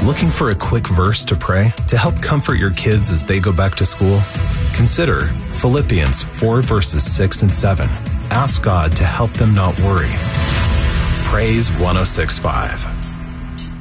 Looking for a quick verse to pray to help comfort your kids as they go back to school? Consider Philippians 4 verses 6 and 7. Ask God to help them not worry. Praise 106.5.